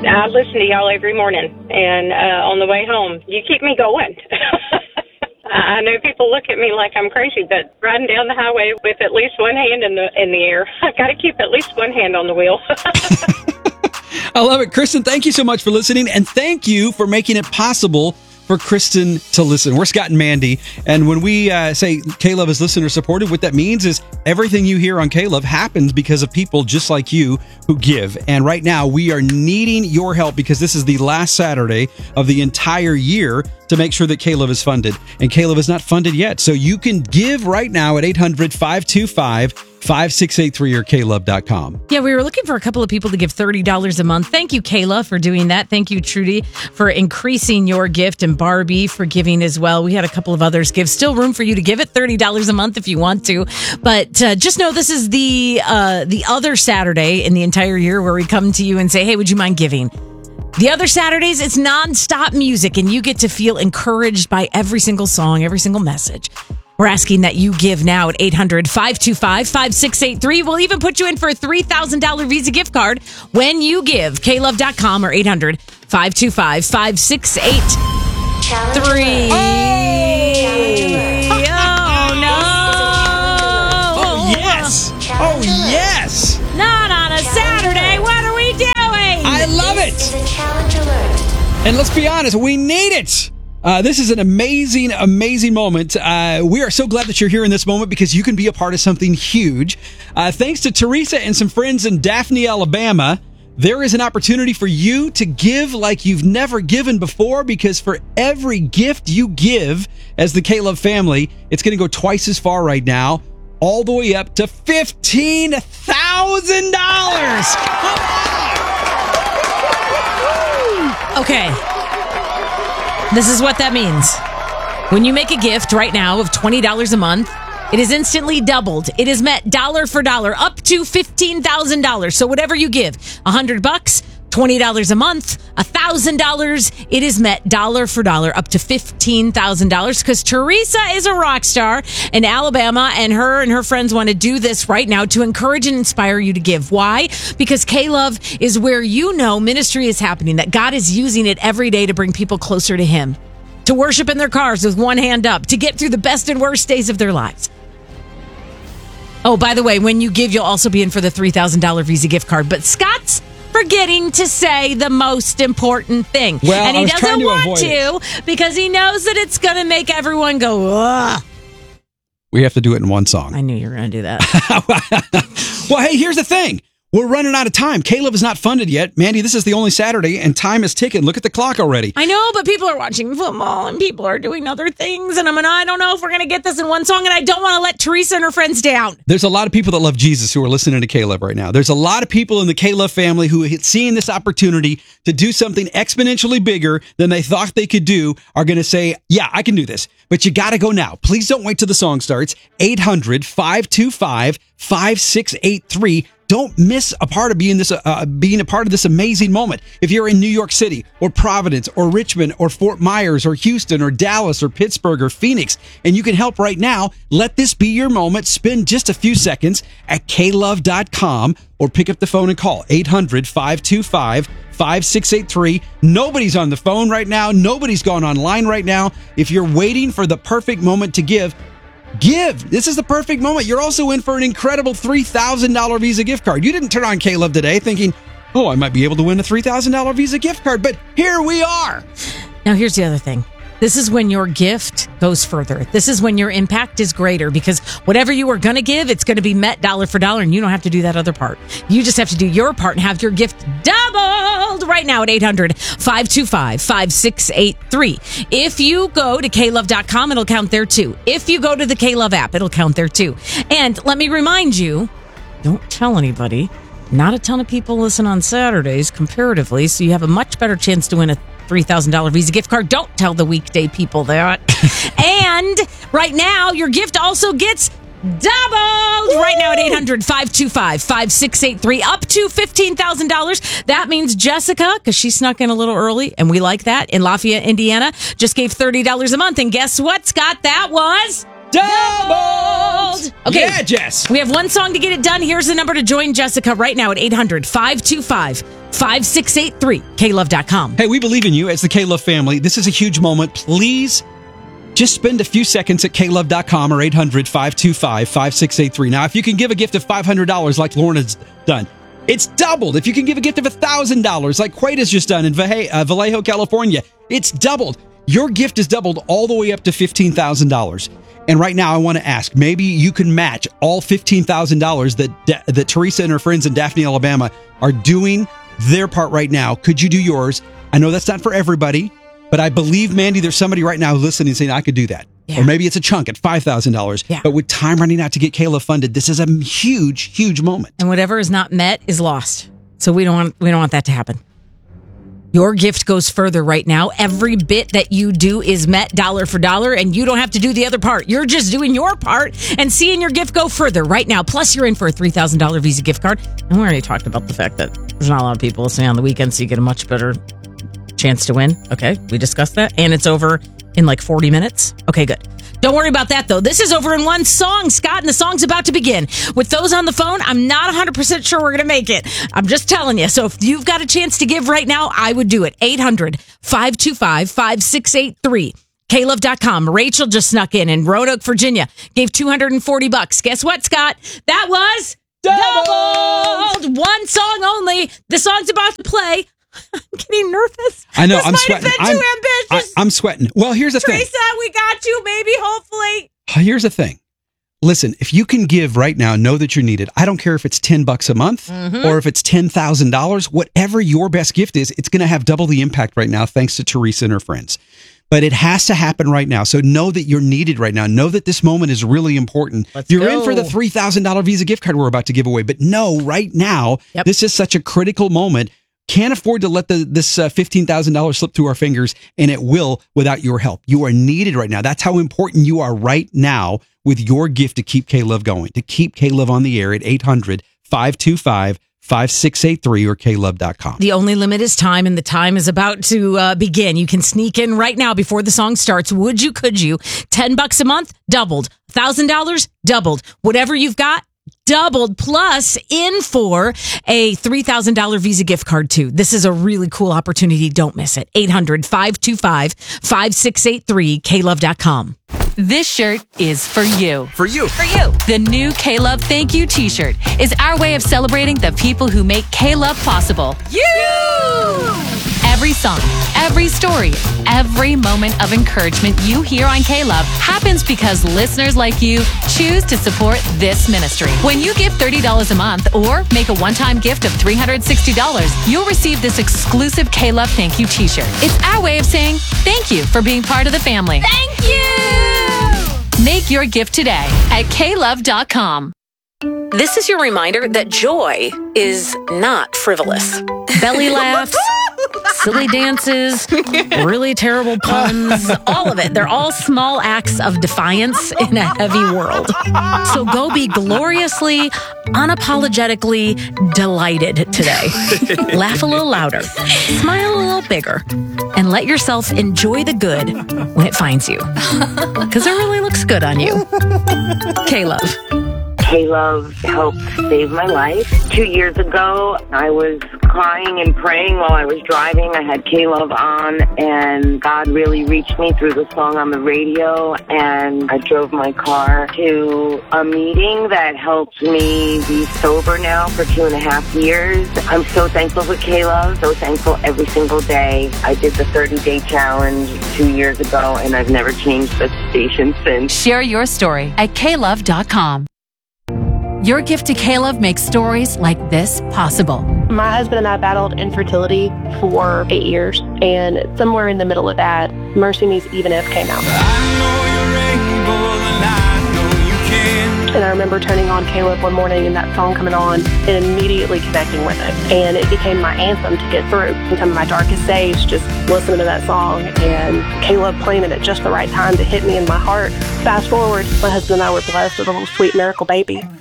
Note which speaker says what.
Speaker 1: I listen to y'all every morning, and on the way home, you keep me going. I know people look at me like I'm crazy, but riding down the highway with at least one hand in the air, I've got to keep at least one hand on the wheel.
Speaker 2: I love it. Kristen, thank you so much for listening, and thank you for making it possible for Kristen to listen. We're Scott and Mandy, and when we say K-Love is listener supported, what that means is everything you hear on K-Love happens because of people just like you who give. And right now, we are needing your help because this is the last Saturday of the entire year to make sure that K-Love is funded. And K-Love is not funded yet, so you can give right now at 800-525-5683 or klove.com.
Speaker 3: Yeah, we were looking for a couple of people to give $30 a month. Thank you, Kayla, for doing that. Thank you, Trudy, for increasing your gift, and Barbie for giving as well. We had a couple of others give. Still room for you to give it $30 a month if you want to. But just know this is the other Saturday in the entire year where we come to you and say, hey, would you mind giving? The other Saturdays, it's nonstop music, and you get to feel encouraged by every single song, every single message. We're asking that you give now at 800-525-5683. We'll even put you in for a $3,000 Visa gift card when you give. klove.com or 800-525-5683. Oh, no.
Speaker 2: Oh, yes. Oh, yes.
Speaker 3: Not on a Saturday. What are we doing?
Speaker 2: I love it. And let's be honest, we need it. This is an amazing, amazing moment. We are so glad that you're here in this moment because you can be a part of something huge. Thanks to Teresa and some friends in Daphne, Alabama, there is an opportunity for you to give like you've never given before, because for every gift you give as the K-Love family, it's going to go twice as far right now, all the way up to $15,000.
Speaker 3: Okay. This is what that means. When you make a gift right now of $20 a month, it is instantly doubled. It is met dollar for dollar up to $15,000. So whatever you give, $100, $20 a month, $1,000, it is met dollar for dollar up to $15,000, because Teresa is a rock star in Alabama, and her friends want to do this right now to encourage and inspire you to give. Why? Because K-Love is where ministry is happening, that God is using it every day to bring people closer to Him, to worship in their cars with one hand up, to get through the best and worst days of their lives. Oh, by the way, when you give, you'll also be in for the $3,000 Visa gift card. But Scott's forgetting to say the most important thing.
Speaker 2: Well,
Speaker 3: and he doesn't want to because he knows that it's going to make everyone go, ugh.
Speaker 2: We have to do it in one song.
Speaker 3: I knew you were going to do that.
Speaker 2: Well, hey, here's the thing. We're running out of time. K-Love is not funded yet. Mandy, this is the only Saturday, and time is ticking. Look at the clock already.
Speaker 3: I know, but people are watching football, and people are doing other things, and I don't know if we're going to get this in one song, and I don't want to let Teresa and her friends down.
Speaker 2: There's a lot of people that love Jesus who are listening to K-Love right now. There's a lot of people in the K-Love family who, seeing this opportunity to do something exponentially bigger than they thought they could do, are going to say, yeah, I can do this. But you got to go now. Please don't wait till the song starts. 800-525-5683. Don't miss a part of being a part of this amazing moment. If you're in New York City or Providence or Richmond or Fort Myers or Houston or Dallas or Pittsburgh or Phoenix, and you can help right now, let this be your moment. Spend just a few seconds at klove.com or pick up the phone and call 800-525-5683. Nobody's on the phone right now. Nobody's gone online right now. If you're waiting for the perfect moment to give, This is the perfect moment. You're also in for an incredible $3,000 Visa gift card. You didn't turn on K-Love today thinking, oh, I might be able to win a $3,000 Visa gift card, but here we are.
Speaker 3: Now, here's the other thing. This is when your gift goes further. This is when your impact is greater, because whatever you are going to give, it's going to be met dollar for dollar, and you don't have to do that other part. You just have to do your part and have your gift doubled right now at 800-525-5683. If you go to klove.com, it'll count there too. If you go to the K-Love app, it'll count there too. And let me remind you, don't tell anybody. Not a ton of people listen on Saturdays comparatively, so you have a much better chance to win a $3,000 Visa gift card. Don't tell the weekday people that. And right now, your gift also gets doubled. Woo! Right now at 800-525-5683, up to $15,000. That means Jessica, because she snuck in a little early, and we like that, in Lafayette, Indiana, just gave $30 a month. And guess what, Scott? That was
Speaker 2: doubled.
Speaker 3: Okay.
Speaker 2: Yeah, Jess.
Speaker 3: We have one song to get it done. Here's the number to join Jessica right now at 800-525-5683. KLove.com.
Speaker 2: Hey, we believe in you as the K-Love family. This is a huge moment. Please just spend a few seconds at klove.com or 800-525-5683. Now, if you can give a gift of $500 like Lauren has done, it's doubled. If you can give a gift of $1,000 like Quaid has just done in Vallejo, California, it's doubled. Your gift is doubled all the way up to $15,000. And right now, I want to ask, maybe you can match all $15,000 that Teresa and her friends in Daphne, Alabama are doing their part right now. Could you do yours? I know that's not for everybody, but I believe, Mandy, there's somebody right now listening saying, I could do that. Yeah. Or maybe it's a chunk at $5,000. Yeah. But with time running out to get K-Love funded, this is a huge, huge moment.
Speaker 3: And whatever is not met is lost. So we don't want that to happen. Your gift goes further right now. Every bit that you do is met dollar for dollar, and you don't have to do the other part. You're just doing your part and seeing your gift go further right now. Plus, you're in for a $3,000 Visa gift card. And we already talked about the fact that there's not a lot of people listening on the weekend, so you get a much better chance to win. Okay, we discussed that. And it's over in like 40 minutes. Okay, good. Don't worry about that, though. This is over in one song, Scott, and the song's about to begin. With those on the phone, I'm not 100% sure we're going to make it. I'm just telling you. So if you've got a chance to give right now, I would do it. 800-525-5683. KLove.com. Rachel just snuck in Roanoke, Virginia. Gave $240. Guess what, Scott? That was doubled. One song only. The song's about to play. I'm getting nervous.
Speaker 2: I know.
Speaker 3: This
Speaker 2: I'm sweating.
Speaker 3: Too ambitious.
Speaker 2: I'm sweating. Well, here's the thing.
Speaker 3: Teresa, we got you. Maybe, hopefully.
Speaker 2: Here's the thing. Listen, if you can give right now, know that you're needed. I don't care if it's $10 a month or if it's $10,000. Whatever your best gift is, it's going to have double the impact right now, thanks to Teresa and her friends. But it has to happen right now. So know that you're needed right now. Know that this moment is really important. You're in for the $3,000 Visa gift card we're about to give away. But know right now, this is such a critical moment. Can't afford to let this $15,000 slip through our fingers, and it will without your help. You are needed right now. That's how important you are right now with your gift to keep K-Love going, to keep K-Love on the air at 800-525-5683 or klove.com.
Speaker 3: The only limit is time, and the time is about to begin. You can sneak in right now before the song starts. Would you, could you? $10 a month, doubled. $1,000, doubled. Whatever you've got, doubled, plus in for a $3,000 Visa gift card too. This is a really cool opportunity. Don't miss it. 800-525-5683, klove.com.
Speaker 4: This shirt is for you.
Speaker 5: For you.
Speaker 4: For you. The new K-Love Thank You t-shirt is our way of celebrating the people who make K-Love possible. You! Every song, every story, every moment of encouragement you hear on K-Love happens because listeners like you choose to support this ministry. When you give $30 a month or make a one-time gift of $360, you'll receive this exclusive K-Love Thank You t-shirt. It's our way of saying thank you for being part of the family. Thank you! Make your gift today at klove.com.
Speaker 3: This is your reminder that joy is not frivolous. Belly laughs, silly dances, really terrible puns, all of it. They're all small acts of defiance in a heavy world. So go be gloriously, unapologetically delighted today. Laugh a little louder, smile a little bigger, and let yourself enjoy the good when it finds you. Because it really looks good on you. K-Love.
Speaker 6: K-Love helped save my life. 2 years ago, I was crying and praying while I was driving. I had K-Love on, and God really reached me through the song on the radio, and I drove my car to a meeting that helped me be sober now for 2.5 years. I'm so thankful for K-Love, so thankful every single day. I did the 30-day challenge 2 years ago, and I've never changed the station since.
Speaker 4: Share your story at klove.com. Your gift to K-Love makes stories like this possible.
Speaker 7: My husband and I battled infertility for 8 years, and somewhere in the middle of that, Mercy Me's Even If came out. And I remember turning on K-Love one morning and that song coming on and immediately connecting with it. And it became my anthem to get through. In some of my darkest days, just listening to that song and K-Love playing it at just the right time to hit me in my heart. Fast forward, my husband and I were blessed with a little sweet miracle baby.